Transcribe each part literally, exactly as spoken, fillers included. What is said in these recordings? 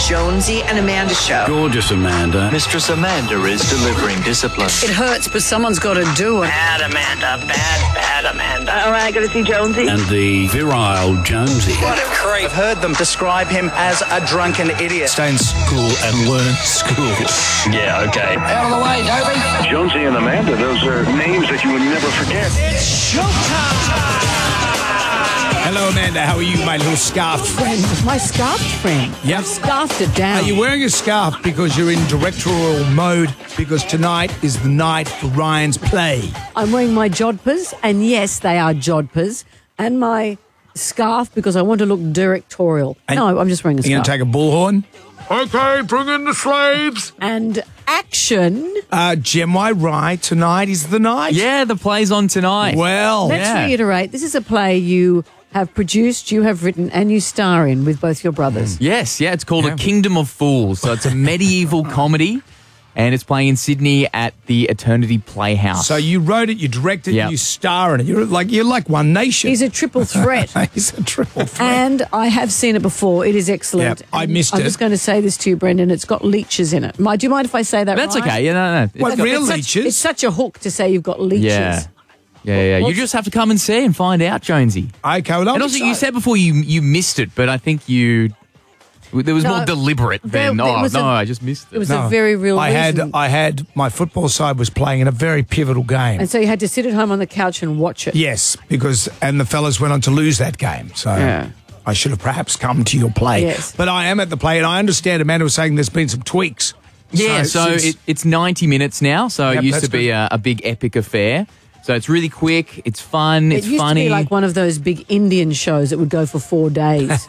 Jonesy and Amanda Show. Gorgeous Amanda. Mistress Amanda is delivering discipline. It hurts, but someone's got to do it. Bad Amanda, bad, bad Amanda. All right, I got to see Jonesy. And the virile Jonesy. What a creep. I've heard them describe him as a drunken idiot. Stay in school and learn school. Yeah, okay. Out of the way, Dobie. Jonesy and Amanda, those are names that you would never forget. It's showtime. Hello, Amanda. How are you, my little scarf friend? My scarfed friend. Yep. I've scarfed it down. Are you wearing a scarf because you're in directorial mode? Because tonight is the night for Ryan's play. I'm wearing my jodhpurs, and yes, they are jodhpurs, and my scarf because I want to look directorial. And no, I'm just wearing a You're going scarf. to take a bullhorn? Okay, bring in the slaves. And action. Uh, Gem Y Rye, tonight is the night. Yeah, the play's on tonight. Well, Let's yeah. reiterate, this is a play you have produced, you have written, and you star in with both your brothers. Yes, yeah, it's called Yeah. A Kingdom of Fools. So it's a medieval comedy, and it's playing in Sydney at the Eternity Playhouse. so you wrote it, you directed, Yep. you star in it. You're like you're like One Nation. He's a triple threat. He's a triple threat. And I have seen it before. It is excellent. Yep, I And missed I'm it. just going to say this to you, Brendan. It's got leeches in it. My, do you mind if I say that That's right? okay. Yeah, no, no. What, It's got- real It's such, leeches? it's such a hook to say you've got leeches. Yeah. Yeah, yeah. You What's- just have to come and see and find out, Jonesy. Okay, well, I'm And also, you excited. said before you you missed it, but I think you there was No, more deliberate there- than there oh was no, a- I just missed it. It was a very real I had reason. I had my football side was playing in a very pivotal game. And so you had to sit at home on the couch and watch it. Yes, because and the fellas went on to lose that game. So Yeah. I should have perhaps come to your play. Yes. But I am at the play, and I understand Amanda was saying there's been some tweaks. Yeah, so, since- it, it's ninety minutes now. So Yep, it used that's to be a, a big epic affair. So it's really quick. It's fun. It It's used funny. to be like one of those big Indian shows that would go for four days.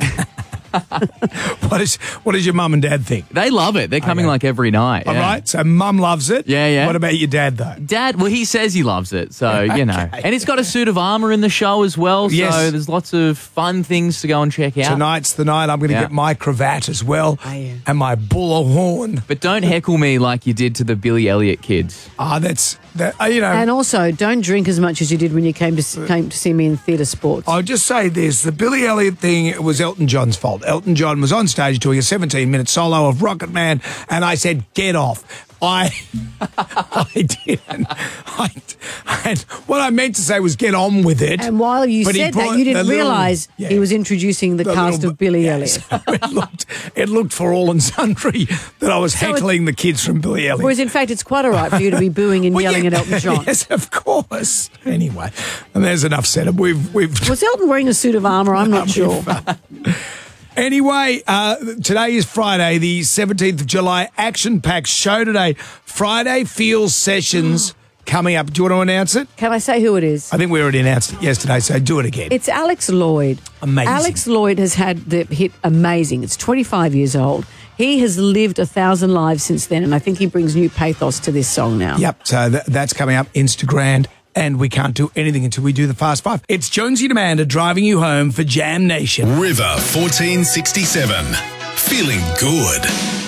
what is what does your mum and dad think? They love it. They're coming Okay. like every night. All yeah. right, so mum loves it. Yeah, yeah. What about your dad though? Dad, well, he says he loves it, so you know. Okay. And it's got a suit of armor in the show as well, so Yes. there's lots of fun things to go and check out. Tonight's the night. I'm going to Yeah. get my cravat as well, Oh, yeah. and my bullhorn. But don't heckle me like you did to the Billy Elliot kids. Ah, that's that. uh, You know, And also, don't drink as much as you did when you came to s- came to see me in theatre sports. I'll just say this: the Billy Elliot thing it was Elton John's fault. Elton John was on stage doing a seventeen minute solo of Rocket Man, and I said, "Get off." I, I didn't. I, and what I meant to say was, "Get on with it." And while you But he said brought that, you the didn't little- realise yeah. he was introducing the, The cast little- of Billy yeah, Elliot. so it looked, it looked for all and sundry that I was So it- heckling the kids from Billy Elliot. Whereas, in fact, it's quite all right for you to be booing and Well, yelling yeah, at Elton John. Yes, of course. Anyway, and there's enough said. We've we've. Was Elton wearing a suit of armour? I'm not sure. Anyway, uh, today is Friday, the seventeenth of July. Action-packed show today. Friday Feels Sessions coming up. Do you want to announce it? Can I say who it is? I think we already announced it yesterday, so do it again. It's Alex Lloyd. Amazing. Alex Lloyd has had the hit Amazing. It's twenty-five years old. He has lived a thousand lives since then, and I think he brings new pathos to this song now. Yep, so th- that's coming up Instagram, and we can't do anything until we do the Fast Five. It's Jonesy and Amanda driving you home for Jam Nation. River fourteen sixty-seven. Feeling good.